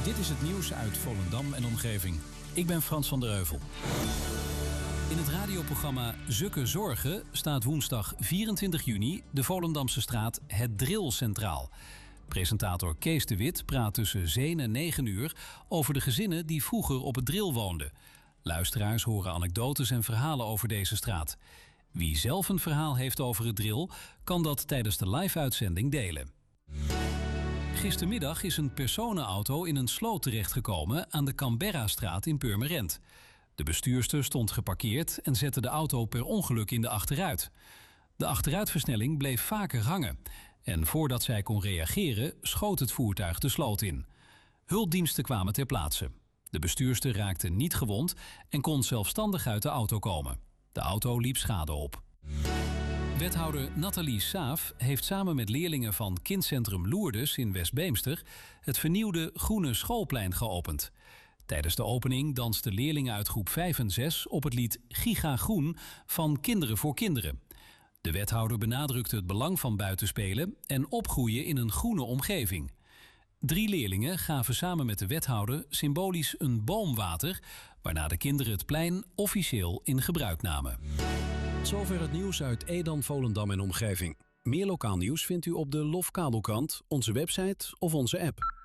Dit is het nieuws uit Volendam en omgeving. Ik ben Frans van der Heuvel. In het radioprogramma Zukke Zorgen staat woensdag 24 juni de Volendamse straat Het Drill centraal. Presentator Kees de Wit praat tussen 7 en 9 uur over de gezinnen die vroeger op het Drill woonden. Luisteraars horen anekdotes en verhalen over deze straat. Wie zelf een verhaal heeft over het Drill, kan dat tijdens de live-uitzending delen. Gistermiddag is een personenauto in een sloot terechtgekomen aan de Canberra-straat in Purmerend. De bestuurster stond geparkeerd en zette de auto per ongeluk in de achteruit. De achteruitversnelling bleef vaker hangen. En voordat zij kon reageren, schoot het voertuig de sloot in. Hulpdiensten kwamen ter plaatse. De bestuurster raakte niet gewond en kon zelfstandig uit de auto komen. De auto liep schade op. Wethouder Nathalie Saaf heeft samen met leerlingen van kindcentrum Lourdes in West-Beemster het vernieuwde Groene Schoolplein geopend. Tijdens de opening dansten leerlingen uit groep 5 en 6 op het lied Giga Groen van Kinderen voor Kinderen. De wethouder benadrukte het belang van buitenspelen en opgroeien in een groene omgeving. 3 leerlingen gaven samen met de wethouder symbolisch een boom water, waarna de kinderen het plein officieel in gebruik namen. Tot zover het nieuws uit Edam, Volendam en omgeving. Meer lokaal nieuws vindt u op de LOF Kabelkrant, onze website of onze app.